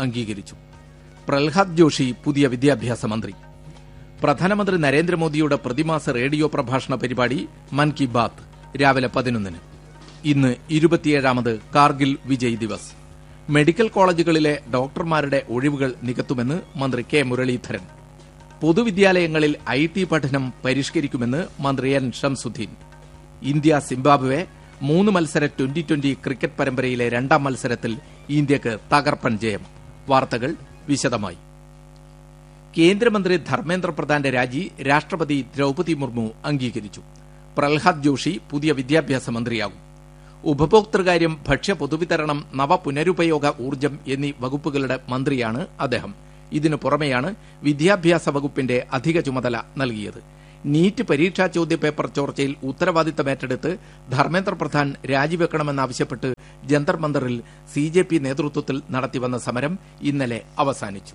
അംഗീകരിച്ചു. പ്രഹ്ലാദ് ജോഷി പുതിയ വിദ്യാഭ്യാസ മന്ത്രി. പ്രധാനമന്ത്രി നരേന്ദ്രമോദിയുടെ പ്രതിമാസ റേഡിയോ പ്രഭാഷണ പരിപാടി മൻ കി ബാത്ത് രാവിലെ 11-ന്. ഇന്ന് 27ാമത് കാർഗിൽ വിജയ് ദിവസ്. മെഡിക്കൽ കോളേജുകളിലെ ഡോക്ടർമാരുടെ ഒഴിവുകൾ നികത്തുമെന്ന് മന്ത്രി കെ മുരളീധരൻ. പൊതുവിദ്യാലയങ്ങളിൽ IT പഠനം പരിഷ്കരിക്കുമെന്ന് മന്ത്രി എൻ ഷംസുദ്ദീൻ. ഇന്ത്യ സിംബാബ്വെ 3 മത്സര ട്വന്റി ക്രിക്കറ്റ് പരമ്പരയിലെ 2ാം മത്സരത്തിൽ ഇന്ത്യക്ക് തകർപ്പൻ ജയം. വാർത്തകൾ വിശദമായി. കേന്ദ്രമന്ത്രി ധർമ്മേന്ദ്ര പ്രധാന്റെ രാജി രാഷ്ട്രപതി ദ്രൌപദി മുർമു അംഗീകരിച്ചു. പ്രഹ്ലാദ് ജോഷി പുതിയ വിദ്യാഭ്യാസ മന്ത്രിയാകും. ഉപഭോക്തൃകാര്യം, ഭക്ഷ്യ പൊതുവിതരണം, നവപുനരുപയോഗ ഊർജ്ജം എന്നീ വകുപ്പുകളുടെ മന്ത്രിയാണ് അദ്ദേഹം. ഇതിനു പുറമെയാണ് വിദ്യാഭ്യാസ വകുപ്പിന്റെ അധിക ചുമതല നൽകിയത്. നീറ്റ് പരീക്ഷാ ചോദ്യപേപ്പർ ചോർച്ചയിൽ ഉത്തരവാദിത്തമേറ്റെടുത്ത് ധർമ്മേന്ദ്ര പ്രധാൻ രാജിവെക്കണമെന്നാവശ്യപ്പെട്ട് ജന്തർ മന്ദറിൽ CJP നേതൃത്വത്തിൽ നടത്തിവന്ന സമരം ഇന്നലെ അവസാനിച്ചു.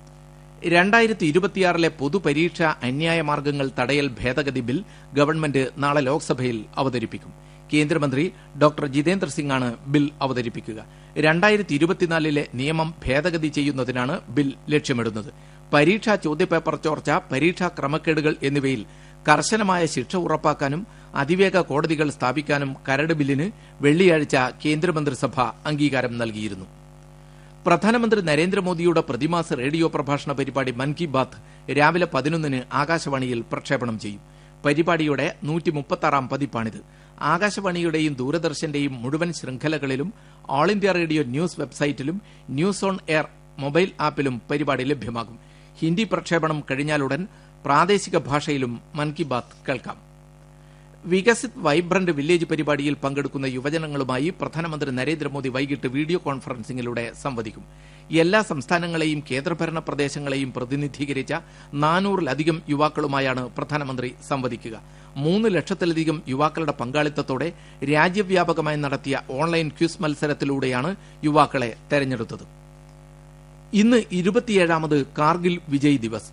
2026 പൊതുപരീക്ഷാ അന്യായ മാർഗ്ഗങ്ങൾ തടയൽ ഭേദഗതി ബിൽ ഗവൺമെന്റ് നാളെ ലോക്സഭയിൽ അവതരിപ്പിക്കും. കേന്ദ്രമന്ത്രി ഡോക്ടർ ജിതേന്ദ്ര സിംഗാണ് ബിൽ അവതരിപ്പിക്കുക. 2024 നിയമം ഭേദഗതി ചെയ്യുന്നതിനാണ് ബിൽ ലക്ഷ്യമിടുന്നത്. പരീക്ഷാ ചോദ്യപേപ്പർ ചോർച്ച, പരീക്ഷാ ക്രമക്കേടുകൾ എന്നിവയിൽ കർശനമായ ശിക്ഷ ഉറപ്പാക്കാനും അതിവേഗ കോടതികൾ സ്ഥാപിക്കാനും കരട് ബില്ലിന് വെള്ളിയാഴ്ച കേന്ദ്രമന്ത്രിസഭ അംഗീകാരം നൽകിയിരുന്നു. പ്രധാനമന്ത്രി നരേന്ദ്രമോദിയുടെ പ്രതിമാസ റേഡിയോ പ്രഭാഷണ പരിപാടി മൻ കി ബാത്ത് രാവിലെ 11-ന് ആകാശവാണിയിൽ പ്രക്ഷേപണം ചെയ്യും. പരിപാടിയുടെ 136ാം പതിപ്പാണിത്. ആകാശവാണിയുടെയും ദൂരദർശന്റെയും മുഴുവൻ ശൃംഖലകളിലും ഓൾ ഇന്ത്യ റേഡിയോ ന്യൂസ് വെബ്സൈറ്റിലും ന്യൂസ് ഓൺ എയർ മൊബൈൽ ആപ്പിലും പരിപാടി ലഭ്യമാകും. ഹിന്ദി പ്രക്ഷേപണം കഴിഞ്ഞാലുടൻ പ്രാദേശിക ഭാഷയിലും മൻ കി ബാത്ത് കേൾക്കാം. വികസിത് വൈബ്രന്റ് വില്ലേജ് പരിപാടിയിൽ പങ്കെടുക്കുന്ന യുവജനങ്ങളുമായി പ്രധാനമന്ത്രി നരേന്ദ്രമോദി വൈകിട്ട് വീഡിയോ കോൺഫറൻസിംഗിലൂടെ സംവദിക്കും. എല്ലാ സംസ്ഥാനങ്ങളെയും കേന്ദ്രഭരണ പ്രദേശങ്ങളെയും പ്രതിനിധീകരിച്ച 400-ലധികം യുവാക്കളുമായാണ് പ്രധാനമന്ത്രി സംവദിക്കുക. 3 ലക്ഷത്തിലധികം യുവാക്കളുടെ പങ്കാളിത്തത്തോടെ രാജ്യവ്യാപകമായി നടത്തിയ ഓൺലൈൻ ക്വിസ് മത്സരത്തിലൂടെയാണ് യുവാക്കളെ തെരഞ്ഞെടുത്തത്. ഇന്ന് 27ാമത് കാർഗിൽ വിജയ് ദിവസ്.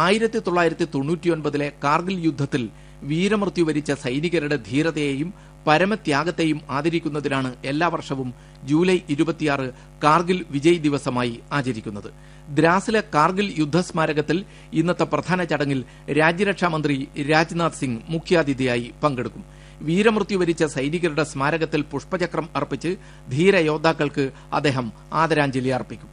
1999 കാർഗിൽ യുദ്ധത്തിൽ വീരമൃത്യു വരിച്ച സൈനികരുടെ ധീരതയെയും പരമത്യാഗത്തെയും ആദരിക്കുന്നതിനാണ് എല്ലാ വർഷവും ജൂലൈ 26 കാർഗിൽ വിജയ് ദിവസമായി ആചരിക്കുന്നത്. ദ്രാസിലെ കാർഗിൽ യുദ്ധസ്മാരകത്തിൽ ഇന്നത്തെ പ്രധാന ചടങ്ങിൽ രാജ്യരക്ഷാമന്ത്രി രാജ്നാഥ് സിംഗ് മുഖ്യാതിഥിയായി പങ്കെടുക്കും. വീരമൃത്യു വരിച്ച സൈനികരുടെ സ്മാരകത്തിൽ പുഷ്പചക്രം അർപ്പിച്ച് ധീരയോദ്ധാക്കൾക്ക് അദ്ദേഹം ആദരാഞ്ജലി അർപ്പിക്കും.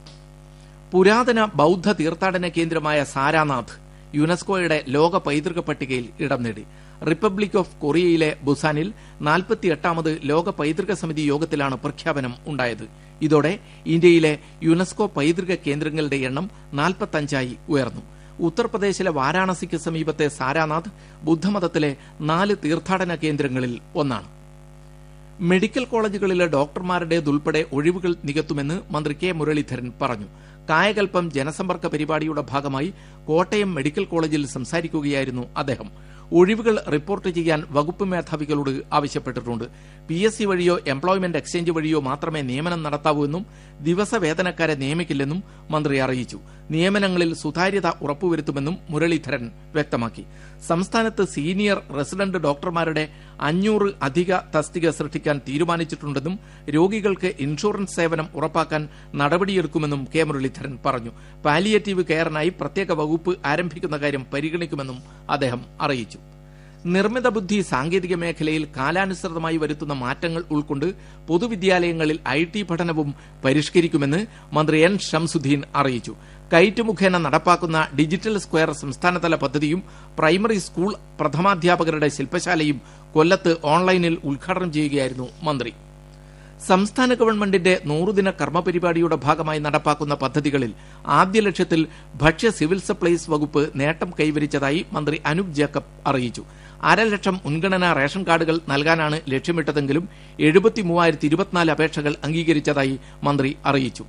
പുരാതന ബൌദ്ധ തീർത്ഥാടന കേന്ദ്രമായ സാരാനാഥ് യുനെസ്കോയുടെ ലോക പൈതൃക പട്ടികയിൽ ഇടം നേടി. റിപ്പബ്ലിക് ഓഫ് കൊറിയയിലെ ബുസാനിൽ 48ാമത് ലോക പൈതൃക സമിതി യോഗത്തിലാണ് പ്രഖ്യാപനം ഉണ്ടായത്. ഇതോടെ ഇന്ത്യയിലെ യുനെസ്കോ പൈതൃക കേന്ദ്രങ്ങളുടെ എണ്ണം 45ആയി ഉയർന്നു. ഉത്തർപ്രദേശിലെ വാരാണസിക്ക് സമീപത്തെ സാരാനാഥ് ബുദ്ധമതത്തിലെ 4 തീർത്ഥാടന കേന്ദ്രങ്ങളിൽ ഒന്നാണ്. മെഡിക്കൽ കോളേജുകളിലെ ഡോക്ടർമാരുടേതുൾപ്പെടെ ഒഴിവുകൾ നികത്തുമെന്ന് മന്ത്രി കെ മുരളീധരൻ പറഞ്ഞു. കായകൽപ്പം ജനസമ്പർക്ക പരിപാടിയുടെ ഭാഗമായി കോട്ടയം മെഡിക്കൽ കോളേജിൽ സംസാരിക്കുകയായിരുന്നു അദ്ദേഹം. ഒഴിവുകൾ റിപ്പോർട്ട് ചെയ്യാൻ വകുപ്പ് മേധാവികളോട് ആവശ്യപ്പെട്ടിട്ടുണ്ട്. PSC വഴിയോ എംപ്ലോയ്മെന്റ് എക്സ്ചേഞ്ച് വഴിയോ മാത്രമേ നിയമനം നടത്താവൂ എന്നും ദിവസവേതനക്കാരെ നിയമിക്കില്ലെന്നും മന്ത്രി അറിയിച്ചു. നിയമനങ്ങളിൽ സുതാര്യത ഉറപ്പുവരുത്തുമെന്നും മുരളീധരൻ വ്യക്തമാക്കി. സംസ്ഥാനത്ത് സീനിയർ റെസിഡന്റ് ഡോക്ടർമാരുടെ 500 അധിക തസ്തിക സൃഷ്ടിക്കാൻ തീരുമാനിച്ചിട്ടുണ്ടെന്നും രോഗികൾക്ക് ഇൻഷുറൻസ് സേവനം ഉറപ്പാക്കാൻ നടപടിയെടുക്കുമെന്നും കെ മുരളീധരൻ പറഞ്ഞു. പാലിയേറ്റീവ് കെയറിനായി പ്രത്യേക വകുപ്പ് ആരംഭിക്കുന്ന കാര്യം പരിഗണിക്കുമെന്നും അദ്ദേഹം അറിയിച്ചു. നിർമ്മിത ബുദ്ധി സാങ്കേതിക മേഖലയിൽ കാലാനുസൃതമായി വരുത്തുന്ന മാറ്റങ്ങൾ ഉൾക്കൊണ്ട് പൊതുവിദ്യാലയങ്ങളിൽ IT പഠനവും പരിഷ്കരിക്കുമെന്ന് മന്ത്രി എൻ ഷംസുദ്ദീൻ അറിയിച്ചു. കൈറ്റ് മുഖേന നടപ്പാക്കുന്ന ഡിജിറ്റൽ സ്ക്വയർ സംസ്ഥാനതല പദ്ധതിയും പ്രൈമറി സ്കൂൾ പ്രഥമാധ്യാപകരുടെ ശില്പശാലയും കൊല്ലത്ത് ഓൺലൈനിൽ ഉദ്ഘാടനം ചെയ്യുകയായിരുന്നു മന്ത്രി. സംസ്ഥാന ഗവൺമെന്റിന്റെ 100-ദിന കർമ്മപരിപാടിയുടെ ഭാഗമായി നടപ്പാക്കുന്ന പദ്ധതികളിൽ ആദ്യ ലക്ഷ്യത്തിൽ ഭക്ഷ്യ സിവിൽ സപ്ലൈസ് വകുപ്പ് നേട്ടം കൈവരിച്ചതായി മന്ത്രി അനൂപ് ജേക്കബ് അറിയിച്ചു. 1/2 ലക്ഷം മുൻഗണനാ റേഷൻ കാർഡുകൾ നൽകാനാണ് ലക്ഷ്യമിട്ടതെങ്കിലും 73,024 അപേക്ഷകൾ അംഗീകരിച്ചതായി മന്ത്രി അറിയിച്ചു.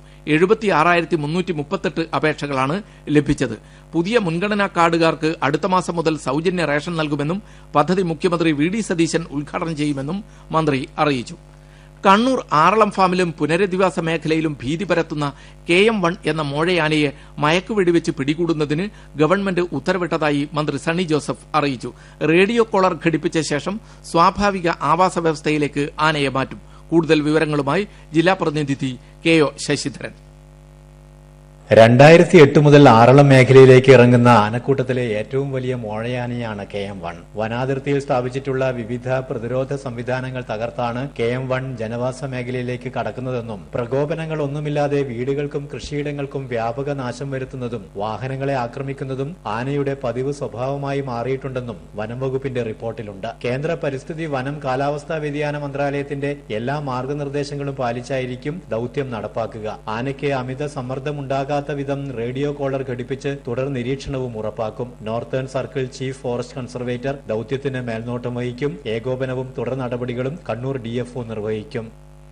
76,338 അപേക്ഷകളാണ് ലഭിച്ചത്. പുതിയ മുൻഗണനാ കാർഡുകാർക്ക് അടുത്ത മാസം മുതൽ സൌജന്യ റേഷൻ നൽകുമെന്നും പദ്ധതി മുഖ്യമന്ത്രി VD സതീശൻ ഉദ്ഘാടനം ചെയ്യുമെന്നും മന്ത്രി അറിയിച്ചു. കണ്ണൂർ ആറളം ഫാമിലും പുനരധിവാസ മേഖലയിലും ഭീതി പരത്തുന്ന KM1 എന്ന മോഴയാനയെ മയക്കുവെടിവെച്ച് പിടികൂടുന്നതിന് ഗവൺമെന്റ് ഉത്തരവിട്ടതായി മന്ത്രി സണ്ണി ജോസഫ് അറിയിച്ചു. റേഡിയോ കോളർ ഘടിപ്പിച്ച ശേഷം സ്വാഭാവിക ആവാസ വ്യവസ്ഥയിലേക്ക് ആനയെ മാറ്റും. കൂടുതൽ വിവരങ്ങളുമായി ജില്ലാ പ്രതിനിധി KO ശശിധരൻ. 2008 മുതൽ ആറളം മേഖലയിലേക്ക് ഇറങ്ങുന്ന ആനക്കൂട്ടത്തിലെ ഏറ്റവും വലിയ മോഴയാനയാണ് KM1. വനാതിർത്തിയിൽ സ്ഥാപിച്ചിട്ടുള്ള വിവിധ പ്രതിരോധ സംവിധാനങ്ങൾ തകർത്താണ് KM1 ജനവാസ മേഖലയിലേക്ക് കടക്കുന്നതെന്നും പ്രകോപനങ്ങളൊന്നുമില്ലാതെ വീടുകൾക്കും കൃഷിയിടങ്ങൾക്കും വ്യാപക നാശം വരുത്തുന്നതും വാഹനങ്ങളെ ആക്രമിക്കുന്നതും ആനയുടെ പതിവ് സ്വഭാവമായി മാറിയിട്ടുണ്ടെന്നും വനം വകുപ്പിന്റെ റിപ്പോർട്ടിലുണ്ട്. കേന്ദ്ര പരിസ്ഥിതി വനം കാലാവസ്ഥാ വ്യതിയാന മന്ത്രാലയത്തിന്റെ എല്ലാ മാർഗനിർദ്ദേശങ്ങളും പാലിച്ചായിരിക്കും ദൌത്യം നടപ്പാക്കുക. ആനയ്ക്ക് അമിത സമ്മർദ്ദമുണ്ടാകാത്ത വിധം റേഡിയോ കോളർ ഘടിപ്പിച്ച് തുടർ നിരീക്ഷണവും ഉറപ്പാക്കും. Northern circle chief forest conservator ദൌത്യത്തിന് മേൽനോട്ടം വഹിക്കും. ഏകോപനവും തുടർ നടപടികളും കണ്ണൂർ DFO നിർവഹിക്കും.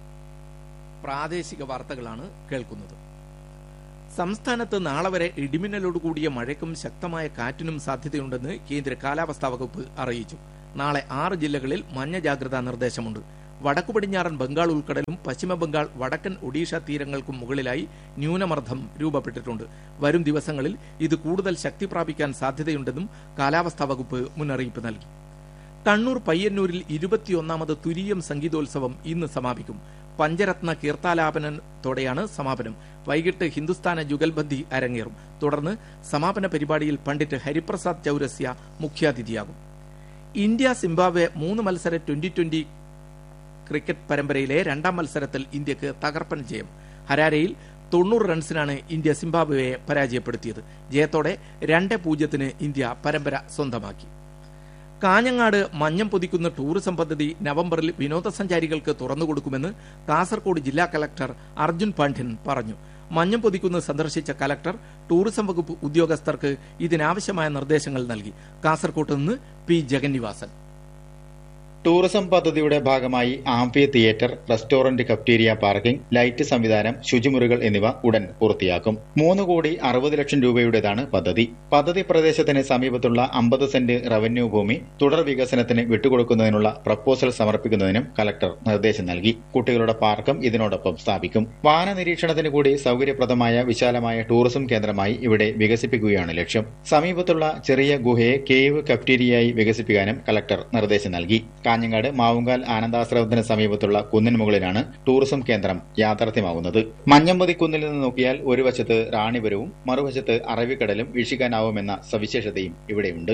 പ്രാദേശിക വാർത്തകളാണ് കേൾക്കുന്നത്. സംസ്ഥാനത്ത് നാളെ വരെ ഇടിമിന്നലോടുകൂടിയ മഴയ്ക്കും ശക്തമായ കാറ്റിനും സാധ്യതയുണ്ടെന്ന് കേന്ദ്ര കാലാവസ്ഥാ വകുപ്പ് അറിയിച്ചു. നാളെ 6 ജില്ലകളിൽ മഞ്ഞ ജാഗ്രതാ നിർദ്ദേശമുണ്ട്. വടക്കു പടിഞ്ഞാറൻ ബംഗാൾ ഉൾക്കടലും പശ്ചിമ ബംഗാൾ വടക്കൻ ഒഡീഷ തീരങ്ങൾക്കും മുകളിലായി ന്യൂനമർദ്ദം രൂപപ്പെട്ടിട്ടുണ്ട്. വരും ദിവസങ്ങളിൽ ഇത് കൂടുതൽ ശക്തി പ്രാപിക്കാൻ സാധ്യതയുണ്ടെന്നും കാലാവസ്ഥാ വകുപ്പ് മുന്നറിയിപ്പ് നൽകി. കണ്ണൂർ പയ്യന്നൂരിൽ 21ാമത് തുരീയം സംഗീതോത്സവം ഇന്ന് സമാപിക്കും. പഞ്ചരത്ന കീർത്താലാപനത്തോടെയാണ് സമാപനം. വൈകിട്ട് ഹിന്ദുസ്ഥാന ജുഗൽബന്ദി അരങ്ങേറും. തുടർന്ന് സമാപന പരിപാടിയിൽ പണ്ഡിറ്റ് ഹരിപ്രസാദ് ചൌരസ്യ മുഖ്യാതിഥിയാകും. ഇന്ത്യ സിംബാബ്വെ 3 മത്സര ട്വന്റി ക്രിക്കറ്റ് പരമ്പരയിലെ 2ാം മത്സരത്തിൽ ഇന്ത്യക്ക് തകർപ്പൻ ജയം. ഹരാരെയിൽ 90 റൺസിനാണ് ഇന്ത്യ സിംബാബ്വെയെ പരാജയപ്പെടുത്തിയത്. ജയത്തോടെ 2-0 ഇന്ത്യ പരമ്പര സ്വന്തമാക്കി. കാഞ്ഞങ്ങാട് മഞ്ഞം പൊതിക്കുന്ന ടൂറിസം പദ്ധതി നവംബറിൽ വിനോദസഞ്ചാരികൾക്ക് തുറന്നുകൊടുക്കുമെന്ന് കാസർകോട് ജില്ലാ കലക്ടർ അർജുൻ പാണ്ഡ്യൻ പറഞ്ഞു. മഞ്ഞം പൊതിക്കുന്ന് സന്ദർശിച്ച കലക്ടർ ടൂറിസം വകുപ്പ് ഉദ്യോഗസ്ഥർക്ക് ഇതിനാവശ്യമായ നിർദ്ദേശങ്ങൾ നൽകി. കാസർകോട്ട് നിന്ന് P. ജഗന്നിവാസൻ. ടൂറിസം പദ്ധതിയുടെ ഭാഗമായി amphi theatre, restaurant, cafeteria, parking, light സംവിധാനം, ശുചിമുറികൾ എന്നിവ ഉടൻ പൂർത്തിയാക്കും. 3,60,00,000 രൂപയുടേതാണ് പദ്ധതി. പദ്ധതി പ്രദേശത്തിന് സമീപത്തുള്ള 50 സെന്റ് റവന്യൂ ഭൂമി തുടർ വികസനത്തിന് വിട്ടുകൊടുക്കുന്നതിനുള്ള പ്രപ്പോസൽ സമർപ്പിക്കുന്നതിനും കലക്ടർ നിർദ്ദേശം നൽകി. കുട്ടികളുടെ പാർക്കും ഇതിനോടൊപ്പം സ്ഥാപിക്കും. വാഹന നിരീക്ഷണത്തിന് കൂടി സൌകര്യപ്രദമായ വിശാലമായ ടൂറിസം കേന്ദ്രമായി ഇവിടെ വികസിപ്പിക്കുകയാണ് ലക്ഷ്യം. സമീപത്തുള്ള ചെറിയ ഗുഹയെ കേവ് കഫ്റ്റീരിയയായി വികസിപ്പിക്കാനും കലക്ടർ നിർദ്ദേശം നൽകി. കാഞ്ഞങ്ങാട് മാവുങ്കാൽ ആനന്ദാശ്രമത്തിന് സമീപത്തുള്ള കുന്നിന് മുകളിലാണ് ടൂറിസം കേന്ദ്രം യാഥാർത്ഥ്യമാകുന്നത്. മഞ്ഞമ്പതി കുന്നിൽ നിന്ന് നോക്കിയാൽ ഒരു വശത്ത് റാണിപുരവും മറുവശത്ത് അറബിക്കടലും വീക്ഷിക്കാനാവുമെന്ന സവിശേഷതയും ഇവിടെയുണ്ട്.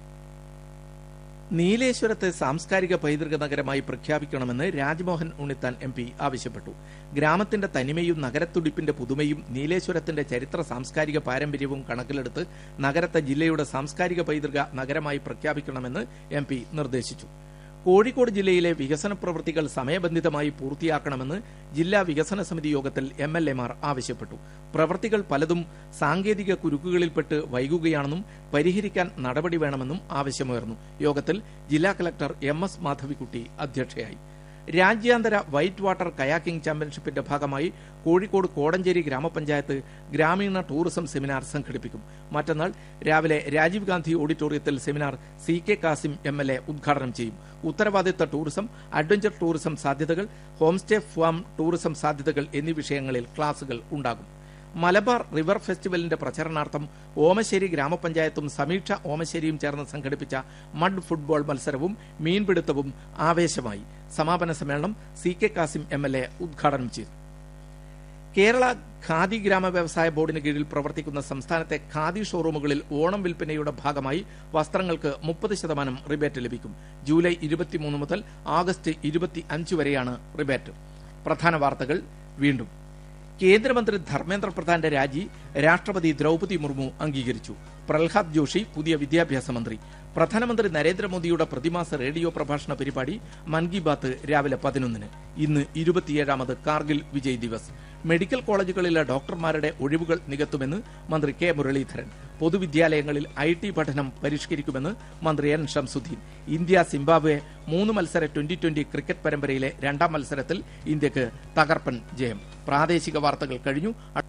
നീലേശ്വരത്തെ സാംസ്കാരിക പൈതൃക നഗരമായി പ്രഖ്യാപിക്കണമെന്ന് രാജ്മോഹൻ ഉണ്ണിത്താൻ MP ആവശ്യപ്പെട്ടു. ഗ്രാമത്തിന്റെ തനിമയും നഗരത്തുടിപ്പിന്റെ പുതുമയും നീലേശ്വരത്തിന്റെ ചരിത്ര സാംസ്കാരിക പാരമ്പര്യവും കണക്കിലെടുത്ത് നഗരത്തെ ജില്ലയുടെ സാംസ്കാരിക പൈതൃക നഗരമായി പ്രഖ്യാപിക്കണമെന്ന് MP നിർദ്ദേശിച്ചു. കോഴിക്കോട് ജില്ലയിലെ വികസന പ്രവൃത്തികൾ സമയബന്ധിതമായി പൂർത്തിയാക്കണമെന്ന് ജില്ലാ വികസന സമിതി യോഗത്തിൽ MLA മാർ ആവശ്യപ്പെട്ടു. പ്രവൃത്തികൾ പലതും സാങ്കേതിക കുരുക്കുകളിൽപ്പെട്ട് വൈകുകയാണെന്നും പരിഹരിക്കാൻ നടപടി വേണമെന്നും ആവശ്യമുയർന്നു. യോഗത്തിൽ ജില്ലാ കലക്ടർ MS മാധവിക്കുട്ടി അധ്യക്ഷയായി. രാജ്യാന്തര വൈറ്റ് വാട്ടർ കയാക്കിംഗ് ചാമ്പ്യൻഷിപ്പിന്റെ ഭാഗമായി കോഴിക്കോട് കോടഞ്ചേരി ഗ്രാമപഞ്ചായത്ത് ഗ്രാമീണ ടൂറിസം സെമിനാർ സംഘടിപ്പിക്കും. മറ്റന്നാൾ രാവിലെ രാജീവ് ഗാന്ധി ഓഡിറ്റോറിയത്തിൽ സെമിനാർ CK കാസിം MLA ഉദ്ഘാടനം ചെയ്യും. ഉത്തരവാദിത്ത ടൂറിസം, അഡ്വഞ്ചർ ടൂറിസം സാധ്യതകൾ, ഹോംസ്റ്റേ ഫാം ടൂറിസം സാധ്യതകൾ എന്നീ വിഷയങ്ങളിൽ ക്ലാസുകൾ ഉണ്ടാകും. മലബാർ റിവർ ഫെസ്റ്റിവലിന്റെ പ്രചരണാർത്ഥം ഓമശ്ശേരി ഗ്രാമപഞ്ചായത്തും സമീക്ഷ ഓമശ്ശേരിയും ചേർന്ന് സംഘടിപ്പിച്ച മഡ് ഫുട്ബോൾ മത്സരവും മീൻപിടുത്തവും ആവേശമായി. സമാപന സമ്മേളനം CK കാസിം MLA ഉദ്ഘാടനം ചെയ്തു. കേരള ഖാദി ഗ്രാമ വ്യവസായ ബോർഡിന് കീഴിൽ പ്രവർത്തിക്കുന്ന സംസ്ഥാനത്തെ ഖാദി ഷോറൂമുകളിൽ ഓണം വിൽപ്പനയുടെ ഭാഗമായി വസ്ത്രങ്ങൾക്ക് 30% റിബേറ്റ് ലഭിക്കും. ജൂലൈ 23 മുതൽ ആഗസ്റ്റ് 25 വരെയാണ് റിബേറ്റ്. പ്രധാന വാർത്തകൾ വീണ്ടും. കേന്ദ്രമന്ത്രി ധർമ്മേന്ദ്ര പ്രധാന്റെ രാജി രാഷ്ട്രപതി ദ്രൌപദി മുർമു അംഗീകരിച്ചു. പ്രഹ്ലാദ് ജോഷി പുതിയ വിദ്യാഭ്യാസ മന്ത്രി. പ്രധാനമന്ത്രി നരേന്ദ്രമോദിയുടെ പ്രതിമാസ റേഡിയോ പ്രഭാഷണ പരിപാടി മൻ കി ബാത്ത് രാവിലെ 11-ന്. ഇന്ന് 27ാമത് കാർഗിൽ വിജയ് ദിവസ്. മെഡിക്കൽ കോളേജുകളിലെ ഡോക്ടർമാരുടെ ഒഴിവുകൾ നികത്തുമെന്ന് മന്ത്രി K. മുരളീധരൻ. പൊതുവിദ്യാലയങ്ങളിൽ IT പഠനം പരിഷ്കരിക്കുമെന്ന് മന്ത്രി N. ഷംസുദ്ദീൻ. ഇന്ത്യ സിംബാബ്വെ 3 മത്സര ട്വന്റി ക്രിക്കറ്റ് പരമ്പരയിലെ 2ാം മത്സരത്തിൽ ഇന്ത്യക്ക് തകർപ്പൻ ജയം. പ്രാദേശിക വാർത്തകൾ കഴിഞ്ഞു.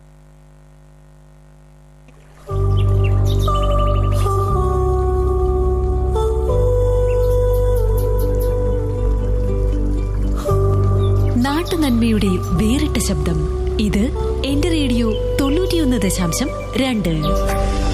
നാട്ടുനന്മയുടെ വേറിട്ട ശബ്ദം. ഇത് എന്റെ റേഡിയോ 91.2.